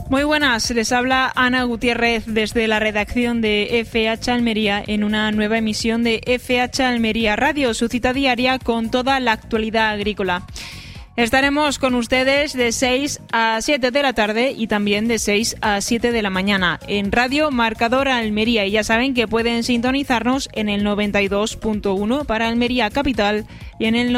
Muy buenas, les habla Ana Gutiérrez desde la redacción de FH Almería en una nueva emisión de FH Almería Radio, su cita diaria con toda la actualidad agrícola. Estaremos con ustedes de 6 a 7 de la tarde y también de 6 a 7 de la mañana en Radio Marcador Almería. Y ya saben que pueden sintonizarnos en el 92.1 para Almería Capital y en el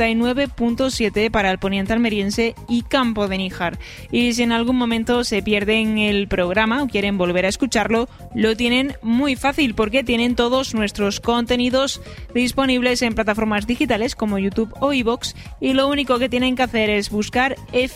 99.7 para el poniente almeriense y Campo de Níjar. Y si en algún momento se pierden el programa o quieren volver a escucharlo, lo tienen muy fácil porque tienen todos nuestros contenidos disponibles en plataformas digitales como YouTube o iVoox, y lo único que tienen que hacer es buscar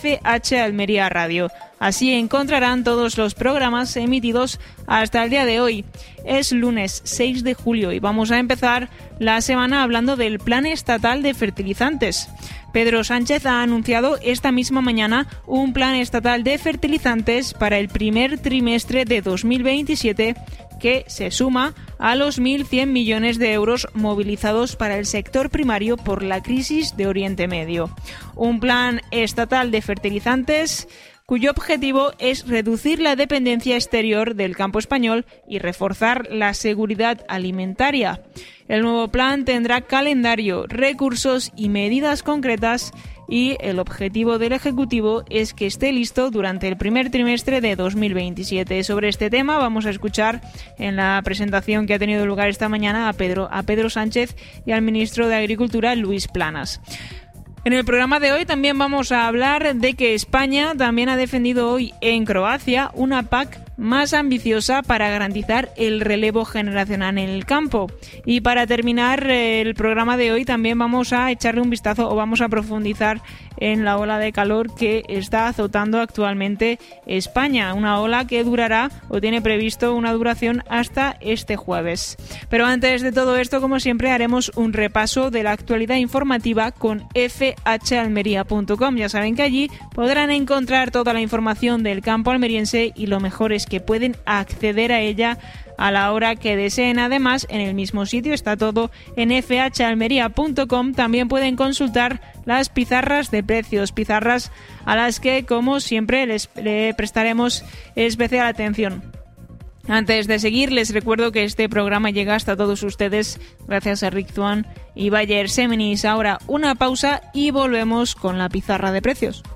FH Almería Radio. Así encontrarán todos los programas emitidos hasta el día de hoy. Es lunes 6 de julio y vamos a empezar la semana hablando del Plan Estatal de Fertilizantes. Pedro Sánchez ha anunciado esta misma mañana un plan estatal de fertilizantes para el primer trimestre de 2027 que se suma a los 1.100 millones de euros movilizados para el sector primario por la crisis de Oriente Medio. Un plan estatal de fertilizantes cuyo objetivo es reducir la dependencia exterior del campo español y reforzar la seguridad alimentaria. El nuevo plan tendrá calendario, recursos y medidas concretas, y el objetivo del Ejecutivo es que esté listo durante el primer trimestre de 2027. Sobre este tema vamos a escuchar en la presentación que ha tenido lugar esta mañana a Pedro Sánchez y al ministro de Agricultura, Luis Planas. En el programa de hoy también vamos a hablar de que España también ha defendido hoy en Croacia una PAC más ambiciosa para garantizar el relevo generacional en el campo. Y para terminar el programa de hoy también vamos a echarle un vistazo o vamos a profundizar en la ola de calor que está azotando actualmente España, una ola que durará o tiene previsto una duración hasta este jueves. Pero antes de todo esto, como siempre, haremos un repaso de la actualidad informativa con fhalmería.com. Ya saben que allí podrán encontrar toda la información del campo almeriense y lo mejor es que pueden acceder a ella a la hora que deseen. Además, en el mismo sitio está todo en fhalmería.com. También pueden consultar las pizarras de precios, pizarras a las que, como siempre, le prestaremos especial atención. Antes de seguir, les recuerdo que este programa llega hasta todos ustedes gracias a Rick Tuan y Bayer Seminis. Ahora una pausa y volvemos con la pizarra de precios.